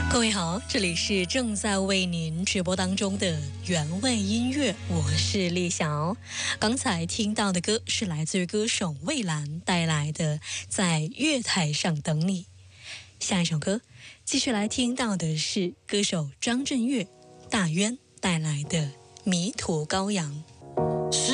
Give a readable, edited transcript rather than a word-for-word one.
各位好，这里是正在为您直播当中的原味音乐，我是丽晓。刚才听到的歌是来自于歌手蔚蓝带来的《在月台上等你》。下一首歌继续来听到的是歌手张震岳、大渊带来的《迷途羔羊》。